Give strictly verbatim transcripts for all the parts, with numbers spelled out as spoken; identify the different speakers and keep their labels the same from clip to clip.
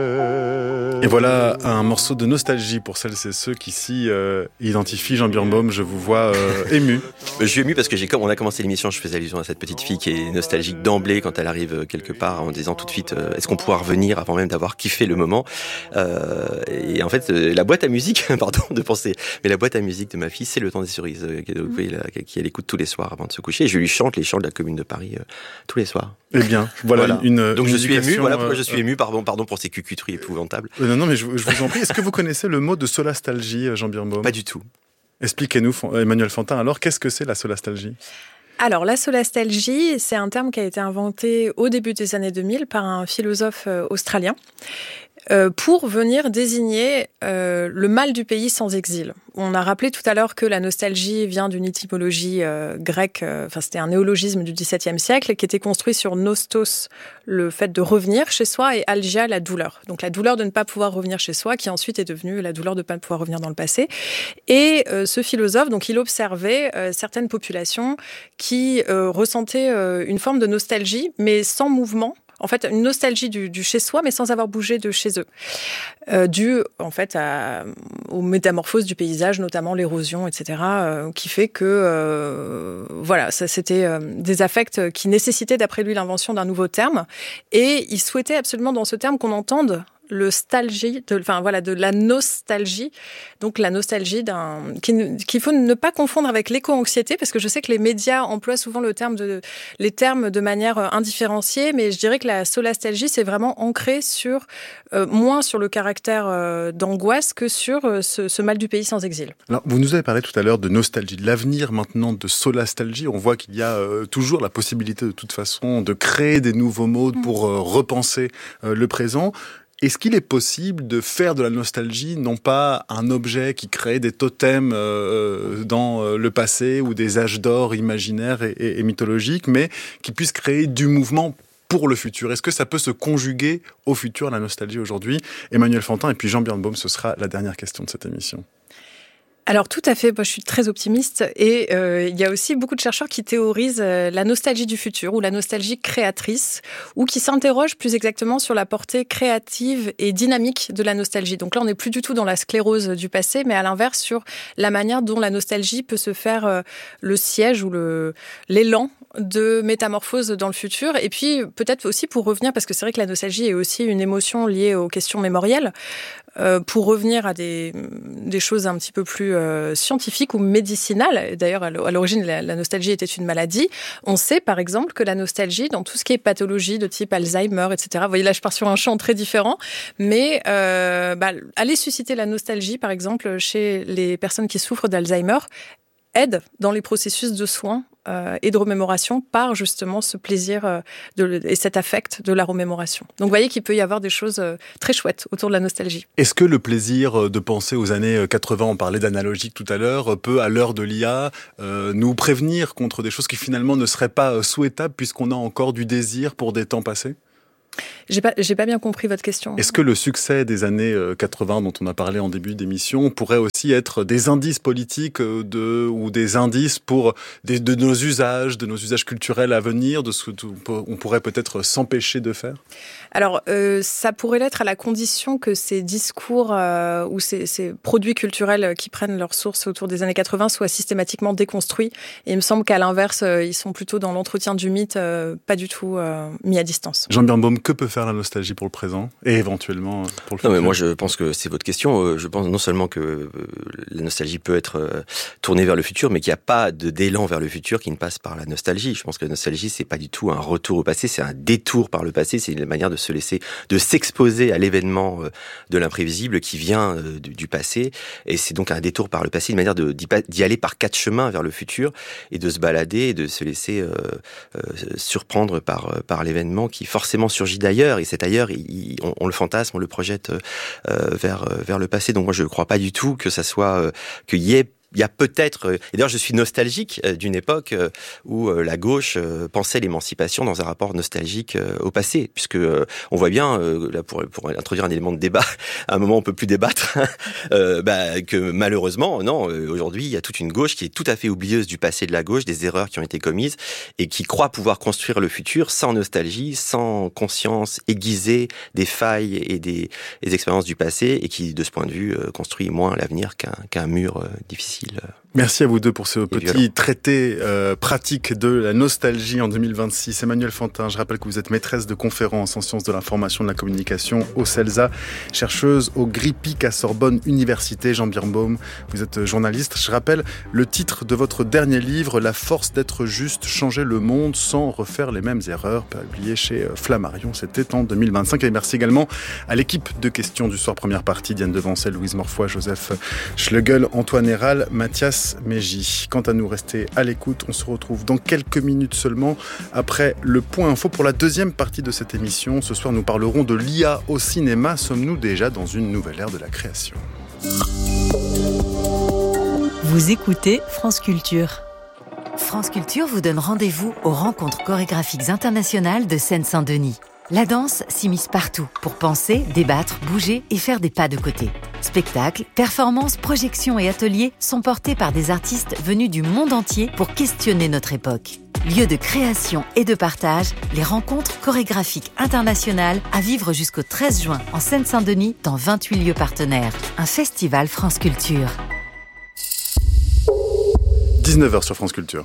Speaker 1: Et voilà un morceau de nostalgie pour celles et ceux qui s'y euh, identifient. Jean Birnbaum, je vous vois euh, ému.
Speaker 2: Je suis ému parce que j'ai, comme on a commencé l'émission, je faisais allusion à cette petite fille qui est nostalgique d'emblée quand elle arrive quelque part en disant tout de suite euh, est-ce qu'on pourra revenir avant même d'avoir kiffé le moment. Euh, et en fait, euh, la boîte à musique, pardon de penser, mais la boîte à musique de ma fille, c'est Le Temps des Cerises, euh, qui, qui elle écoute tous les soirs avant de se coucher. Et je lui chante les chants de la Commune de Paris euh, tous les soirs.
Speaker 1: Eh bien, voilà, voilà. une.
Speaker 2: Donc
Speaker 1: une
Speaker 2: je suis ému. Voilà pourquoi
Speaker 1: euh,
Speaker 2: je suis ému. Pardon, pardon pour ces cucuteries épouvantables.
Speaker 1: Euh, non, non, mais je, je vous en prie. Est-ce que vous connaissez le mot de solastalgie, Jean Birnbaum ?
Speaker 2: Pas du tout.
Speaker 1: Expliquez-nous, Emmanuel Fantin. Alors, qu'est-ce que c'est la solastalgie ?
Speaker 3: Alors, la solastalgie, c'est un terme qui a été inventé au début des années deux mille par un philosophe australien euh, pour venir désigner euh, le mal du pays sans exil. On a rappelé tout à l'heure que la nostalgie vient d'une étymologie euh, grecque, euh, enfin c'était un néologisme du dix-septième siècle qui était construit sur nostos, le fait de revenir chez soi, et algia, la douleur. Donc la douleur de ne pas pouvoir revenir chez soi, qui ensuite est devenue la douleur de ne pas pouvoir revenir dans le passé. Et euh, ce philosophe, donc il observait euh, certaines populations qui euh, ressentaient euh, une forme de nostalgie, mais sans mouvement. En fait, une nostalgie du, du chez-soi, mais sans avoir bougé de chez eux. Euh, dû, en fait, à, aux métamorphoses du paysage, notamment l'érosion, et cetera, euh, qui fait que, euh, voilà, ça, c'était euh, des affects qui nécessitaient, d'après lui, l'invention d'un nouveau terme. Et il souhaitait absolument, dans ce terme, qu'on entende le stalgie, de, enfin voilà, de la nostalgie. Donc la nostalgie d'un qu'il, qu'il faut ne pas confondre avec l'éco-anxiété, parce que je sais que les médias emploient souvent le terme de les termes de manière indifférenciée, mais je dirais que la solastalgie, c'est vraiment ancré sur euh, moins sur le caractère euh, d'angoisse que sur euh, ce, ce mal du pays sans exil.
Speaker 1: Alors vous nous avez parlé tout à l'heure de nostalgie, de l'avenir maintenant de solastalgie. On voit qu'il y a euh, toujours la possibilité de toute façon de créer des nouveaux mots pour euh, repenser euh, le présent. Est-ce qu'il est possible de faire de la nostalgie, non pas un objet qui crée des totems euh, dans le passé ou des âges d'or imaginaires et, et, et mythologiques, mais qui puisse créer du mouvement pour le futur? Est-ce que ça peut se conjuguer au futur, la nostalgie aujourd'hui? Emmanuel Fantin et puis Jean Birnbaum, ce sera la dernière question de cette émission.
Speaker 3: Alors tout à fait, moi je suis très optimiste et euh, il y a aussi beaucoup de chercheurs qui théorisent euh, la nostalgie du futur ou la nostalgie créatrice, ou qui s'interrogent plus exactement sur la portée créative et dynamique de la nostalgie. Donc là on n'est plus du tout dans la sclérose du passé, mais à l'inverse sur la manière dont la nostalgie peut se faire euh, le siège ou le, l'élan de métamorphose dans le futur. Et puis peut-être aussi pour revenir, parce que c'est vrai que la nostalgie est aussi une émotion liée aux questions mémorielles, Euh, pour revenir à des, des choses un petit peu plus euh, scientifiques ou médicinales. D'ailleurs, à l'origine, la, la nostalgie était une maladie. On sait, par exemple, que la nostalgie, dans tout ce qui est pathologie de type Alzheimer, et cetera, vous voyez, là, je pars sur un champ très différent, mais euh, bah, aller susciter la nostalgie, par exemple, chez les personnes qui souffrent d'Alzheimer, aide dans les processus de soins euh, et de remémoration par justement ce plaisir euh, de, et cet affect de la remémoration. Donc vous voyez qu'il peut y avoir des choses euh, très chouettes autour de la nostalgie.
Speaker 1: Est-ce que le plaisir de penser aux années quatre-vingts, on parlait d'analogique tout à l'heure, peut à l'heure de l'I A euh, nous prévenir contre des choses qui finalement ne seraient pas souhaitables puisqu'on a encore du désir pour des temps passés ?
Speaker 3: J'ai pas, j'ai pas bien compris votre question.
Speaker 1: Est-ce que le succès des années quatre-vingts dont on a parlé en début d'émission pourrait aussi être des indices politiques de, ou des indices pour des, de nos usages, de nos usages culturels à venir, de ce qu'on pourrait peut-être s'empêcher de faire ?
Speaker 3: Alors, euh, ça pourrait l'être à la condition que ces discours euh, ou ces, ces produits culturels qui prennent leur source autour des années quatre-vingts soient systématiquement déconstruits. Et il me semble qu'à l'inverse, euh, ils sont plutôt dans l'entretien du mythe, euh, pas du tout euh, mis à distance.
Speaker 1: Jean Birnbaum, que peut faire la nostalgie pour le présent et éventuellement pour le futur ?
Speaker 2: Non, mais moi je pense que c'est votre question. Je pense non seulement que la nostalgie peut être tournée vers le futur, mais qu'il n'y a pas de d'élan vers le futur qui ne passe par la nostalgie. Je pense que la nostalgie, c'est pas du tout un retour au passé, c'est un détour par le passé. C'est une manière de se laisser, de s'exposer à l'événement de l'imprévisible qui vient du, du passé. Et c'est donc un détour par le passé, une manière de, d'y, d'y aller par quatre chemins vers le futur et de se balader et de se laisser euh, euh, surprendre par, par l'événement qui forcément surgit d'ailleurs. Et cet ailleurs, il, on, on le fantasme, on le projette euh, vers, vers le passé. Donc moi, je ne crois pas du tout que ça soit, euh, qu'il y ait il y a peut-être, et d'ailleurs je suis nostalgique d'une époque où la gauche pensait l'émancipation dans un rapport nostalgique au passé, puisque on voit bien, là pour, pour introduire un élément de débat, à un moment on peut plus débattre, euh, bah, que malheureusement, non, aujourd'hui il y a toute une gauche qui est tout à fait oublieuse du passé de la gauche, des erreurs qui ont été commises, et qui croit pouvoir construire le futur sans nostalgie, sans conscience aiguisée des failles et des, des expériences du passé, et qui de ce point de vue construit moins l'avenir qu'un, qu'un mur difficile.
Speaker 1: Merci à vous deux pour ce petit traité euh, pratique de la nostalgie en deux mille vingt-six. Emmanuelle Fantin, je rappelle que vous êtes maîtresse de conférences en sciences de l'information et de la communication au CELSA, chercheuse au GRIPIC à Sorbonne Université. Jean Birnbaum, vous êtes journaliste. Je rappelle le titre de votre dernier livre, La force d'être juste, changer le monde sans refaire les mêmes erreurs, publié chez Flammarion. C'était en deux mille vingt-cinq. Et merci également à l'équipe de questions du soir, première partie, Diane Devancel, Louise Morfoy, Joseph Schlegel, Antoine Héral, Mathias Mégy. Quant à nous, rester à l'écoute. On se retrouve dans quelques minutes seulement après le point info pour la deuxième partie de cette émission. Ce soir, nous parlerons de l'I A au cinéma. Sommes-nous déjà dans une nouvelle ère de la création ?
Speaker 4: Vous écoutez France Culture.
Speaker 5: France Culture vous donne rendez-vous aux rencontres chorégraphiques internationales de Seine-Saint-Denis. La danse s'immisce partout pour penser, débattre, bouger et faire des pas de côté. Spectacles, performances, projections et ateliers sont portés par des artistes venus du monde entier pour questionner notre époque. Lieu de création et de partage, les rencontres chorégraphiques internationales à vivre jusqu'au treize juin en Seine-Saint-Denis dans vingt-huit lieux partenaires. Un festival France Culture.
Speaker 1: dix-neuf heures sur France Culture.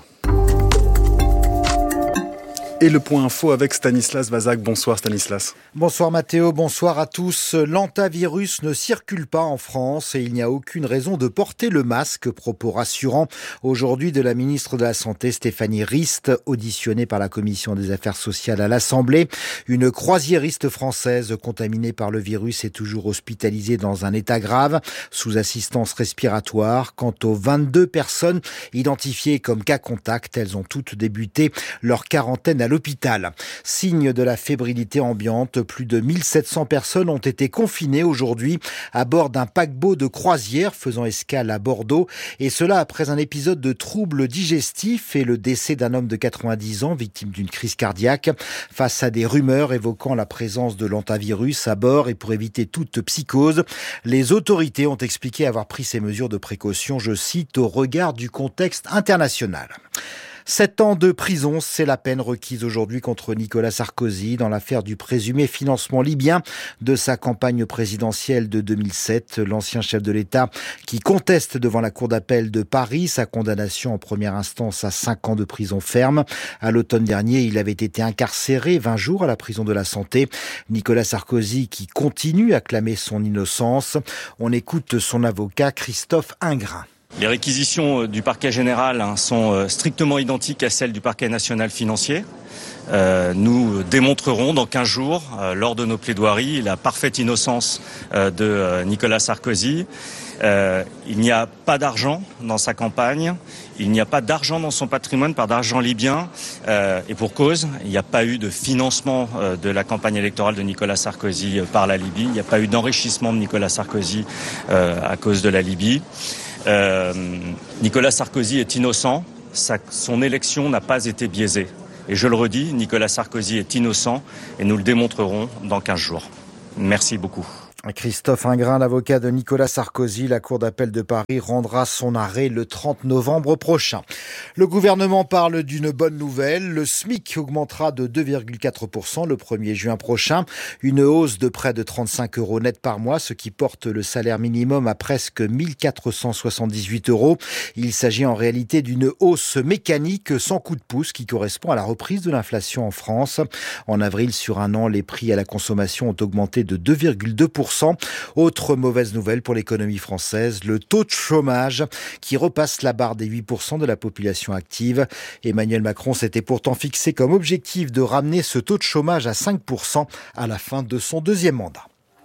Speaker 1: Et le point info avec Stanislas Vazak. Bonsoir Stanislas.
Speaker 6: Bonsoir Mathéo, bonsoir à tous. L'hantavirus ne circule pas en France et il n'y a aucune raison de porter le masque. Propos rassurants aujourd'hui de la ministre de la Santé Stéphanie Rist, auditionnée par la Commission des Affaires sociales à l'Assemblée. Une croisiériste française contaminée par le virus est toujours hospitalisée dans un état grave, sous assistance respiratoire. Quant aux vingt-deux personnes identifiées comme cas contact, elles ont toutes débuté leur quarantaine à l'hôpital. Signe de la fébrilité ambiante, plus de mille sept cents personnes ont été confinées aujourd'hui à bord d'un paquebot de croisière faisant escale à Bordeaux, et cela après un épisode de troubles digestifs et le décès d'un homme de quatre-vingt-dix ans victime d'une crise cardiaque. Face à des rumeurs évoquant la présence de l'hantavirus à bord et pour éviter toute psychose, les autorités ont expliqué avoir pris ces mesures de précaution, je cite, au regard du contexte international. Sept ans de prison, c'est la peine requise aujourd'hui contre Nicolas Sarkozy dans l'affaire du présumé financement libyen de sa campagne présidentielle de deux mille sept. L'ancien chef de l'État qui conteste devant la Cour d'appel de Paris sa condamnation en première instance à cinq ans de prison ferme. À l'automne dernier, il avait été incarcéré vingt jours à la prison de la Santé. Nicolas Sarkozy qui continue à clamer son innocence. On écoute son avocat Christophe Ingrin.
Speaker 7: Les réquisitions du parquet général sont strictement identiques à celles du parquet national financier. Euh, nous démontrerons dans quinze jours, euh, lors de nos plaidoiries, la parfaite innocence euh, de euh, Nicolas Sarkozy. Euh, il n'y a pas d'argent dans sa campagne, il n'y a pas d'argent dans son patrimoine, pas d'argent libyen, euh, et pour cause, il n'y a pas eu de financement euh, de la campagne électorale de Nicolas Sarkozy euh, par la Libye, il n'y a pas eu d'enrichissement de Nicolas Sarkozy euh, à cause de la Libye. Euh, Nicolas Sarkozy est innocent, sa, son élection n'a pas été biaisée. Et je le redis, Nicolas Sarkozy est innocent et nous le démontrerons dans quinze jours. Merci beaucoup.
Speaker 6: Christophe Ingrin, l'avocat de Nicolas Sarkozy, la Cour d'appel de Paris rendra son arrêt le trente novembre prochain. Le gouvernement parle d'une bonne nouvelle. Le SMIC augmentera de deux virgule quatre pour cent le premier juin prochain. Une hausse de près de trente-cinq euros net par mois, ce qui porte le salaire minimum à presque mille quatre cent soixante-dix-huit euros. Il s'agit en réalité d'une hausse mécanique sans coup de pouce qui correspond à la reprise de l'inflation en France. En avril, sur un an, les prix à la consommation ont augmenté de deux virgule deux pour cent. Autre mauvaise nouvelle pour l'économie française, le taux de chômage qui repasse la barre des huit pour cent de la population active. Emmanuel Macron s'était pourtant fixé comme objectif de ramener ce taux de chômage à cinq pour cent à la fin de son deuxième mandat.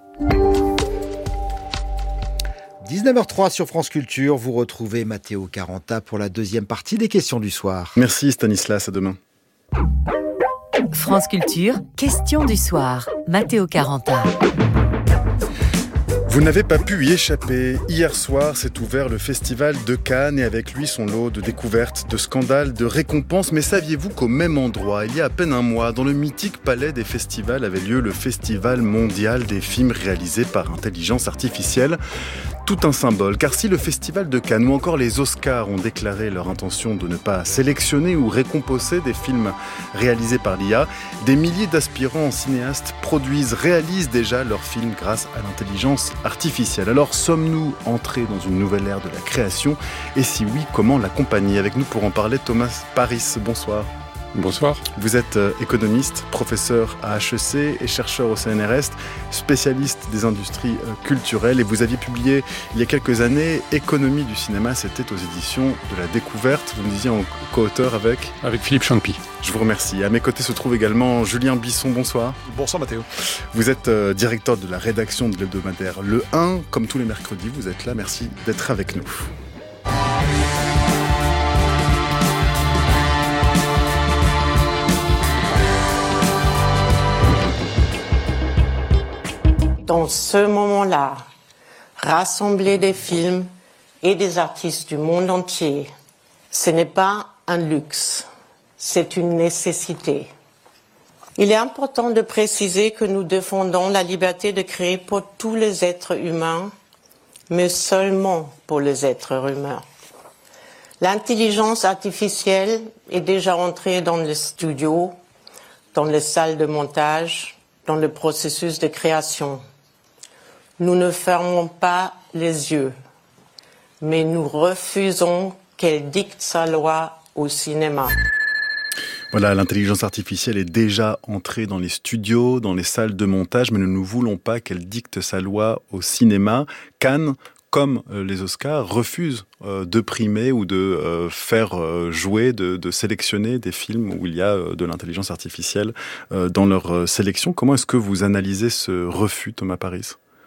Speaker 6: dix-neuf heures trois sur France Culture, vous retrouvez Matteo Caranta pour la deuxième partie des questions du soir.
Speaker 1: Merci Stanislas, à demain.
Speaker 5: France Culture, questions du soir, Matteo Caranta.
Speaker 1: Vous n'avez pas pu y échapper. Hier soir s'est ouvert le festival de Cannes et avec lui son lot de découvertes, de scandales, de récompenses. Mais saviez-vous qu'au même endroit, il y a à peine un mois, dans le mythique palais des festivals, avait lieu le Festival mondial des films réalisés par intelligence artificielle ? Tout un symbole, car si le Festival de Cannes ou encore les Oscars ont déclaré leur intention de ne pas sélectionner ou récompenser des films réalisés par l'I A, des milliers d'aspirants cinéastes produisent, réalisent déjà leurs films grâce à l'intelligence artificielle. Alors sommes-nous entrés dans une nouvelle ère de la création ? Et si oui, comment l'accompagner ? Avec nous pour en parler, Thomas Paris, bonsoir.
Speaker 8: Bonsoir.
Speaker 1: Vous êtes économiste, professeur à H E C et chercheur au C N R S, spécialiste des industries culturelles et vous aviez publié il y a quelques années Économie du cinéma, c'était aux éditions de La Découverte, vous me disiez en co-auteur avec
Speaker 8: Avec Philippe Champy.
Speaker 1: Je vous remercie. À mes côtés se trouve également Julien Bisson, bonsoir.
Speaker 9: Bonsoir Mathéo.
Speaker 1: Vous êtes directeur de la rédaction de l'hebdomadaire Le un, comme tous les mercredis, vous êtes là, merci d'être avec nous.
Speaker 10: Dans ce moment-là, rassembler des films et des artistes du monde entier, ce n'est pas un luxe, c'est une nécessité. Il est important de préciser que nous défendons la liberté de créer pour tous les êtres humains, mais seulement pour les êtres humains. L'intelligence artificielle est déjà entrée dans les studios, dans les salles de montage, dans le processus de création. Nous ne fermons pas les yeux, mais nous refusons qu'elle dicte sa loi au cinéma.
Speaker 1: Voilà, l'intelligence artificielle est déjà entrée dans les studios, dans les salles de montage, mais nous ne voulons pas qu'elle dicte sa loi au cinéma. Cannes, comme les Oscars, refusent de primer ou de faire jouer, de, de sélectionner des films où il y a de l'intelligence artificielle dans leur sélection. Comment est-ce que vous analysez ce refus, Thomas Paris ?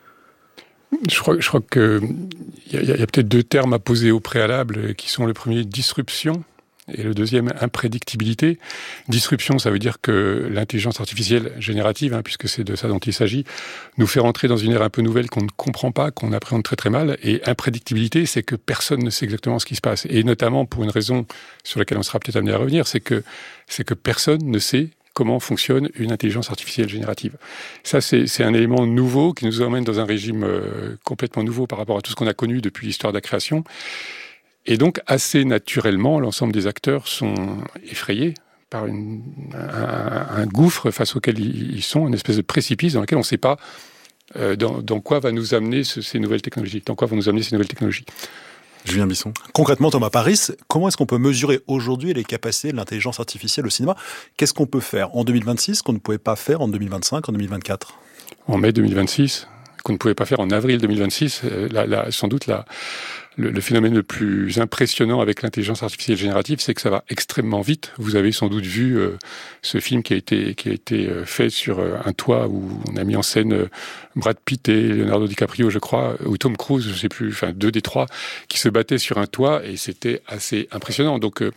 Speaker 8: Je crois, je crois qu'il y a, y a peut-être deux termes à poser au préalable qui sont le premier, disruption, et le deuxième, imprédictibilité. Disruption, ça veut dire que l'intelligence artificielle générative, hein, puisque c'est de ça dont il s'agit, nous fait rentrer dans une ère un peu nouvelle qu'on ne comprend pas, qu'on appréhende très très mal. Et imprédictibilité, c'est que personne ne sait exactement ce qui se passe. Et notamment pour une raison sur laquelle on sera peut-être amené à revenir, c'est que, c'est que personne ne sait comment fonctionne une intelligence artificielle générative. Ça, c'est, c'est un élément nouveau qui nous emmène dans un régime euh, complètement nouveau par rapport à tout ce qu'on a connu depuis l'histoire de la création. Et donc, assez naturellement, l'ensemble des acteurs sont effrayés par une, un, un gouffre face auquel ils sont, une espèce de précipice dans lequel on ne sait pas euh, dans, dans quoi va nous amener ce, ces nouvelles technologies, dans quoi vont nous amener ces nouvelles technologies.
Speaker 1: Julien Bisson.
Speaker 9: Concrètement, Thomas Paris, comment est-ce qu'on peut mesurer aujourd'hui les capacités de l'intelligence artificielle au cinéma ? Qu'est-ce qu'on peut faire en deux mille vingt-six qu'on ne pouvait pas faire en deux mille vingt-cinq, en deux mille vingt-quatre ?
Speaker 8: En mai deux mille vingt-six, qu'on ne pouvait pas faire en avril deux mille vingt-six, là, là, sans doute la, le, le phénomène le plus impressionnant avec l'intelligence artificielle générative, c'est que ça va extrêmement vite. Vous avez sans doute vu euh, ce film qui a été qui a été fait sur euh, un toit où on a mis en scène euh, Brad Pitt et Leonardo DiCaprio, je crois, ou Tom Cruise, je sais plus, enfin deux des trois, qui se battaient sur un toit et c'était assez impressionnant. Donc euh,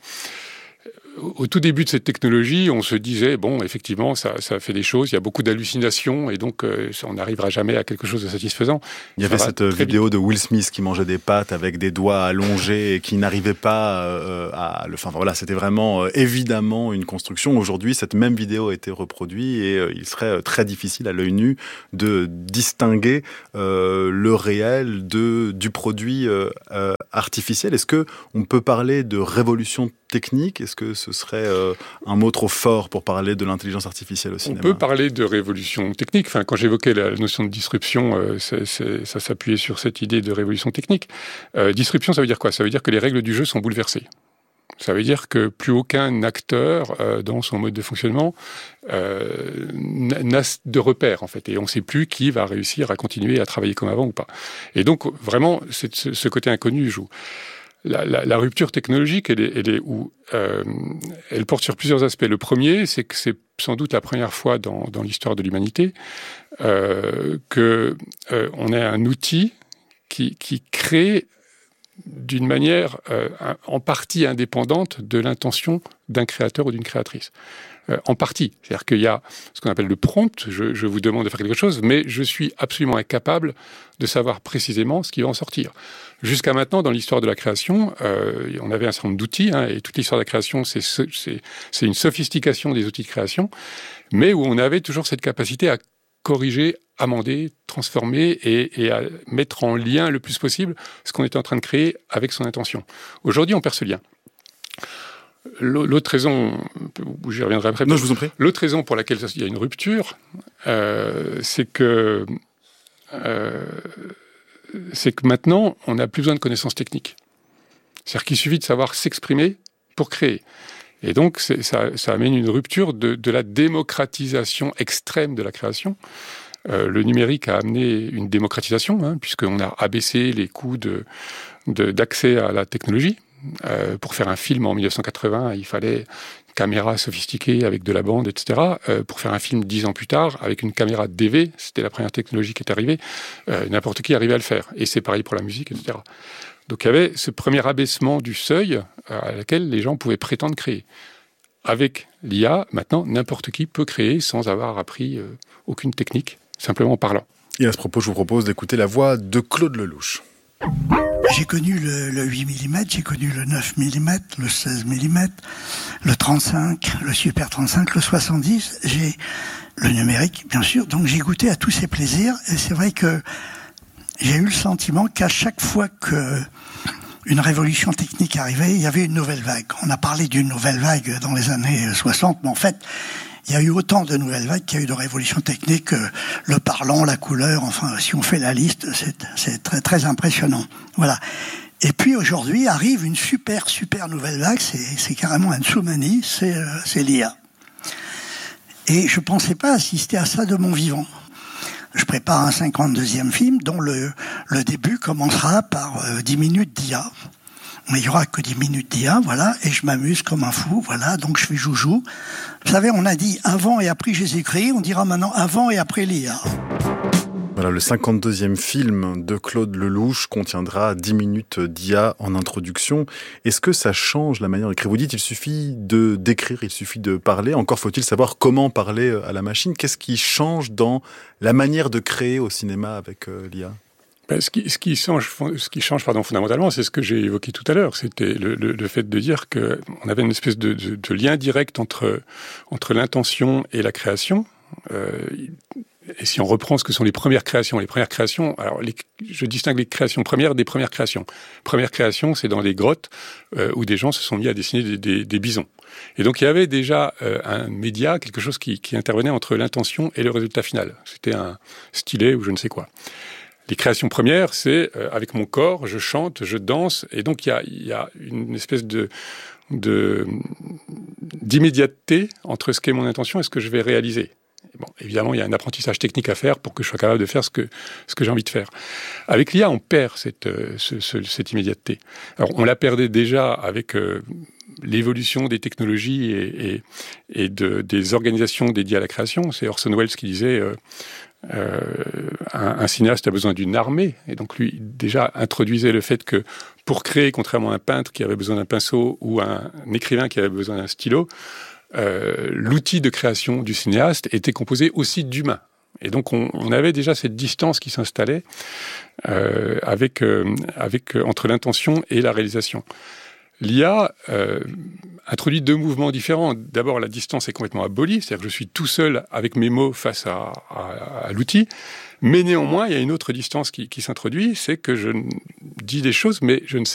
Speaker 8: au tout début de cette technologie, on se disait, bon, effectivement, ça, ça fait des choses, il y a beaucoup d'hallucinations, et donc euh, on n'arrivera jamais à quelque chose de satisfaisant.
Speaker 1: Il y avait cette vidéo vite. de Will Smith qui mangeait des pâtes avec des doigts allongés et qui n'arrivait pas euh, à le... Enfin voilà, c'était vraiment euh, évidemment une construction. Aujourd'hui, cette même vidéo a été reproduite et euh, il serait très difficile à l'œil nu de distinguer euh, le réel de, du produit euh, euh, artificiel. Est-ce que on peut parler de révolution technique ? Est-ce que ce serait euh, un mot trop fort pour parler de l'intelligence artificielle au cinéma ?
Speaker 8: On peut parler de révolution technique. Enfin, quand j'évoquais la notion de disruption, euh, c'est, c'est, ça s'appuyait sur cette idée de révolution technique. Euh, disruption, ça veut dire quoi ? Ça veut dire que les règles du jeu sont bouleversées. Ça veut dire que plus aucun acteur, euh, dans son mode de fonctionnement, euh, n'a de repère, en fait. Et on ne sait plus qui va réussir à continuer à travailler comme avant ou pas. Et donc, vraiment, c'est, ce côté inconnu joue. La, la, la rupture technologique, elle est, elle est où euh, elle porte sur plusieurs aspects. Le premier, c'est que c'est sans doute la première fois dans, dans l'histoire de l'humanité euh, que euh, on a un outil qui, qui crée d'une manière euh, en partie indépendante de l'intention d'un créateur ou d'une créatrice. euh, en partie. C'est-à-dire qu'il y a ce qu'on appelle le prompt, je, je vous demande de faire quelque chose, mais je suis absolument incapable de savoir précisément ce qui va en sortir. Jusqu'à maintenant, dans l'histoire de la création, euh, on avait un certain nombre d'outils, hein, et toute l'histoire de la création, c'est, c'est, c'est une sophistication des outils de création, mais où on avait toujours cette capacité à corriger, amender, transformer et, et à mettre en lien le plus possible ce qu'on était en train de créer avec son intention. Aujourd'hui, on perd ce lien. L'autre raison, j'y reviendrai après.
Speaker 1: Non, je vous en prie.
Speaker 8: L'autre raison pour laquelle il y a une rupture, euh, c'est que euh, c'est que maintenant, on n'a plus besoin de connaissances techniques. C'est-à-dire qu'il suffit de savoir s'exprimer pour créer. Et donc, c'est, ça, ça amène une rupture de, de la démocratisation extrême de la création. Euh, le numérique a amené une démocratisation, hein, puisqu'on a abaissé les coûts de, de, d'accès à la technologie. Euh, pour faire un film en dix-neuf cent quatre-vingts, il fallait une caméra sophistiquée avec de la bande, et cetera. Euh, pour faire un film dix ans plus tard, avec une caméra D V, c'était la première technologie qui est arrivée, euh, n'importe qui arrivait à le faire. Et c'est pareil pour la musique, et cetera. Donc il y avait ce premier abaissement du seuil à laquelle les gens pouvaient prétendre créer. Avec l'I A, maintenant, n'importe qui peut créer sans avoir appris euh, aucune technique, simplement en parlant.
Speaker 1: Et à ce propos, je vous propose d'écouter la voix de Claude Lelouch.
Speaker 11: J'ai connu le, le huit millimètres, j'ai connu le neuf millimètres, le seize millimètres, le trente-cinq, le Super trente-cinq, le soixante-dix. J'ai le numérique, bien sûr. Donc j'ai goûté à tous ces plaisirs. Et c'est vrai que j'ai eu le sentiment qu'à chaque fois que une révolution technique arrivait, il y avait une nouvelle vague. On a parlé d'une nouvelle vague dans les années soixante, mais en fait, il y a eu autant de nouvelles vagues qu'il y a eu de révolutions techniques, le parlant, la couleur, enfin, si on fait la liste, c'est, c'est très, très impressionnant. Voilà. Et puis aujourd'hui arrive une super, super nouvelle vague, c'est, c'est carrément un tsunami, c'est, euh, c'est l'I A. Et je pensais pas assister à ça de mon vivant. Je prépare un cinquante-deuxième film dont le, le début commencera par euh, dix minutes d'I A. Mais il n'y aura que dix minutes d'I A, voilà, et je m'amuse comme un fou, voilà, donc je fais joujou. Vous savez, on a dit avant et après Jésus-Christ, on dira maintenant avant et après l'I A.
Speaker 1: Voilà, le cinquante-deuxième film de Claude Lelouch contiendra dix minutes d'I A en introduction. Est-ce que ça change la manière d'écrire ? Vous dites, il suffit de d'écrire, il suffit de parler. Encore faut-il savoir comment parler à la machine. Qu'est-ce qui change dans la manière de créer au cinéma avec euh, l'I A ?
Speaker 8: Ben, ce qui, ce qui change, ce qui change pardon, fondamentalement, c'est ce que j'ai évoqué tout à l'heure. C'était le, le, le fait de dire qu'on avait une espèce de, de, de lien direct entre, entre l'intention et la création. Euh, et si on reprend ce que sont les premières créations, les premières créations, alors les, je distingue les créations premières des premières créations. Première création, c'est dans les grottes euh, où des gens se sont mis à dessiner des, des, des bisons. Et donc il y avait déjà euh, un média, quelque chose qui, qui intervenait entre l'intention et le résultat final. C'était un stylet ou je ne sais quoi. Les créations premières, c'est euh, avec mon corps, je chante, je danse, et donc il y a, y a une espèce de, de d'immédiateté entre ce qu'est mon intention et ce que je vais réaliser. Bon, évidemment, il y a un apprentissage technique à faire pour que je sois capable de faire ce que ce que j'ai envie de faire. Avec l'I A, on perd cette euh, ce, ce, cette immédiateté. Alors, on la perdait déjà avec euh, l'évolution des technologies et, et, et de, des organisations dédiées à la création. C'est Orson Welles qui disait euh, euh, un, un cinéaste a besoin d'une armée. Et donc lui, déjà, introduisait le fait que pour créer, contrairement à un peintre qui avait besoin d'un pinceau ou un, un écrivain qui avait besoin d'un stylo, euh, l'outil de création du cinéaste était composé aussi d'humains. Et donc on, on avait déjà cette distance qui s'installait euh, avec, euh, avec, euh, entre l'intention et la réalisation. L'I A euh, introduit deux mouvements différents. D'abord, la distance est complètement abolie, c'est-à-dire que je suis tout seul avec mes mots face à, à, à l'outil. Mais néanmoins, il y a une autre distance qui, qui s'introduit, c'est que je dis des choses, mais je ne sais